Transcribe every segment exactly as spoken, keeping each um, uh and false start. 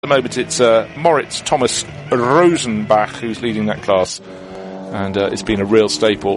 At the moment it's uh, Moritz Thomas Rosenbach who's leading that class, and uh, it's been a real staple.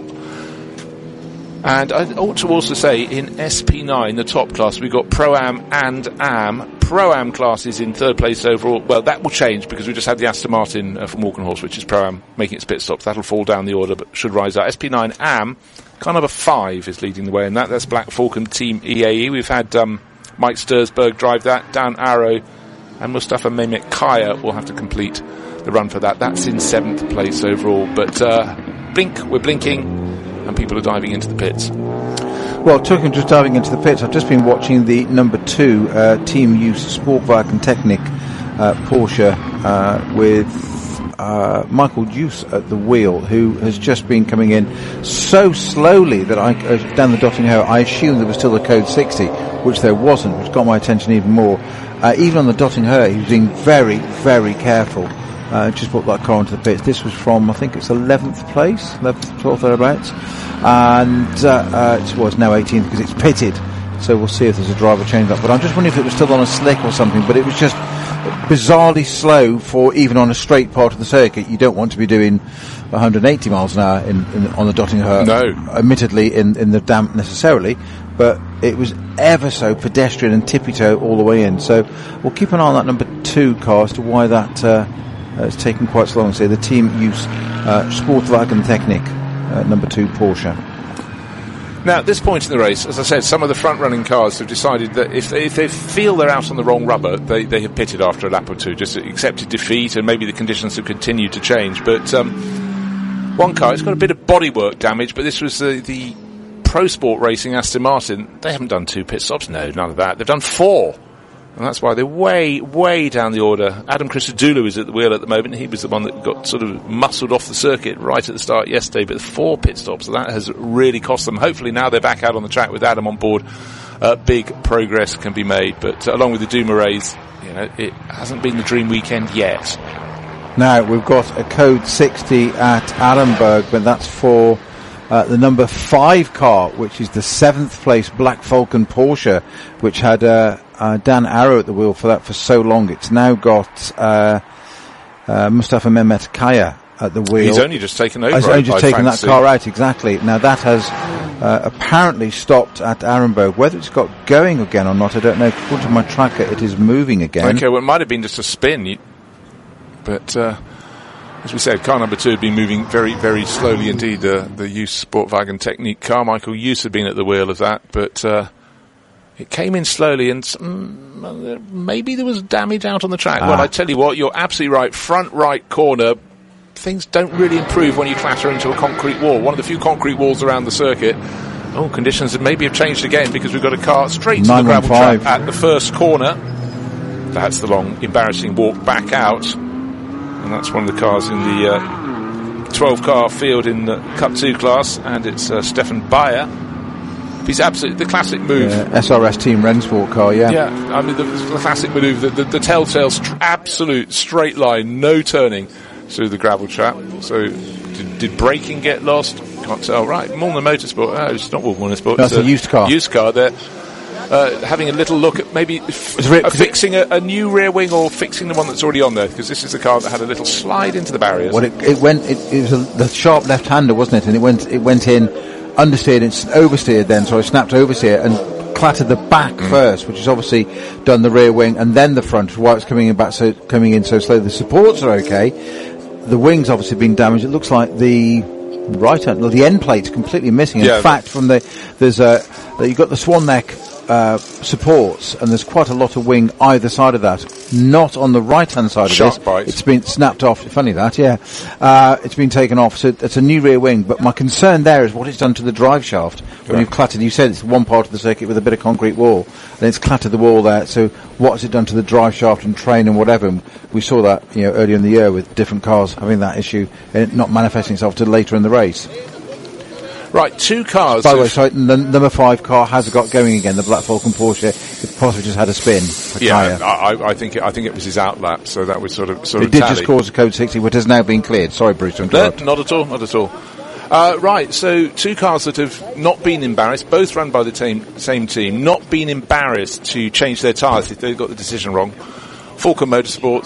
And I ought to also say in S P nine, the top class, we've got Pro-Am and Am. Pro-Am class is in third place overall. Well, that will change because we just had the Aston Martin uh, from Walkenhorst, which is Pro-Am, making its pit stops. That'll fall down the order but should rise up. S P nine Am, car number five is leading the way in that. That's Black Falcon Team E A E. We've had um, Mike Stursberg drive that. Dan Arrow and Mustafa Mehmet Kaya will have to complete the run for that. That's in seventh place overall. But uh, blink, we're blinking, and people are diving into the pits. Well, talking just diving into the pits, I've just been watching the number two uh, Team Use Sportwagen Technik uh, Porsche uh, with uh, Michael Deuce at the wheel, who has just been coming in so slowly that I uh, down the Dotting Hill, I assumed there was still a code sixty, which there wasn't, which got my attention even more. Uh, even on the Dotting Hill, he was being very, very careful. Uh, just brought that car into the pits. This was from, I think it's eleventh place, eleventh, twelfth, thereabouts. And uh, uh, it was now eighteenth because it's pitted. So we'll see if there's a driver change up. But I'm just wondering if it was still on a slick or something. But it was just bizarrely slow for even on a straight part of the circuit. You don't want to be doing one hundred eighty miles an hour in, in, on the Dotting Hill. No. Admittedly, in, in the damp necessarily. But it was ever so pedestrian and tippy-toe all the way in. So we'll keep an eye on that number two car as to why that uh, uh, it's taken quite so long. So the Team Use uh, Sportwagen Technik uh, number two Porsche. Now, at this point in the race, as I said, some of the front-running cars have decided that if they, if they feel they're out on the wrong rubber, they, they have pitted after a lap or two, just accepted defeat, and maybe the conditions have continued to change. But um, one car, it's got a bit of bodywork damage, but this was uh, the Pro Sport Racing Aston Martin. They haven't done two pit stops. No, none of that. They've done four. And that's why they're way, way down the order. Adam Christodoulou is at the wheel at the moment. He was the one that got sort of muscled off the circuit right at the start yesterday. But four pit stops, so that has really cost them. Hopefully now they're back out on the track with Adam on board. Uh, big progress can be made. But uh, along with the Dumouriez, you know, it hasn't been the dream weekend yet. Now, we've got a code sixty at Arenberg, but that's for Uh, the number five car, which is the seventh place Black Falcon Porsche, which had uh, uh, Dan Arrow at the wheel for that for so long. It's now got uh, uh, Mustafa Mehmet Kaya at the wheel. He's only just taken over. He's only just taken fancy. that car out, exactly. Now that has uh, apparently stopped at Arenberg. Whether it's got going again or not, I don't know. According to my tracker, it is moving again. Okay, well, it might have been just a spin, but Uh as we said, car number two had been moving very, very slowly indeed, uh, the Use Sportwagen Technik car. Michael Use had been at the wheel of that, but uh, it came in slowly, and mm, maybe there was damage out on the track. Ah. Well, I tell you what, you're absolutely right. Front right corner, things don't really improve when you clatter into a concrete wall. One of the few concrete walls around the circuit. Oh, conditions have maybe have changed again because we've got a car straight to the gravel track at the first corner. That's the long, embarrassing walk back out. And that's one of the cars in the uh, twelve-car field in the Cup two class, and it's uh, Stefan Bayer. He's absolutely the classic move. Yeah, S R S Team Rensford car, yeah. Yeah, I mean, the, the classic move, the, the, the telltale st- absolute straight line, no turning through the gravel trap. So, did, did braking get lost? Can't tell. Right, Molnar Motorsport. Oh, it's not Molnar Motorsport. That's it's a, a used car. Used car there. Uh, having a little look at maybe f- uh, fixing a, a new rear wing or fixing the one that's already on there, because this is the car that had a little slide into the barriers. Well, it, it went. It, it was a, the sharp left-hander, wasn't it? And it went. It went in, understeered, and oversteered. Then, so I snapped oversteer and clattered the back mm. first, which has obviously done the rear wing and then the front. Why it's coming in back, so coming in so slow. The supports are okay. The wing's obviously been damaged. It looks like the right hand, well, the end plate's completely missing. In yeah, fact, from the there's a you've got the swan neck Uh, supports, and there's quite a lot of wing either side of that. Not on the right hand side Shark of this. bite. It's been snapped off. Funny that, yeah. Uh, it's been taken off, so it's a new rear wing. But my concern there is what it's done to the drive shaft when right. you've clattered. You said it's one part of the circuit with a bit of concrete wall, and it's clattered the wall there. So what has it done to the drive shaft and train and whatever? And we saw that, you know, earlier in the year with different cars having that issue and it not manifesting itself till later in the race. Right, two cars. By the way, sorry, the number five car has got going again. The Black Falcon Porsche. It possibly just had a spin. For yeah, I, I think it, I think it was his outlap, so that was sort of sort it of. It did tally. just cause a code sixty, which has now been cleared. Sorry, Bruce. I'm no, not at all, not at all. Uh, right, so two cars that have not been embarrassed, both run by the team, same team, not been embarrassed to change their tyres if they've got the decision wrong. Falcon Motorsports